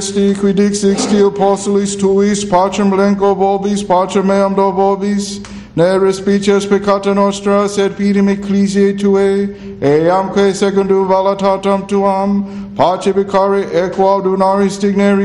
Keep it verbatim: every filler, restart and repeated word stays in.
Sti quidic sixty apostolis tuis, pacem blanco vobis, pacem meam do vobis, ne respices peccata nostra, sed fidem ecclesiae tuae, eamque secundum voluntatem tuam, pace vicare equo dunaris digneri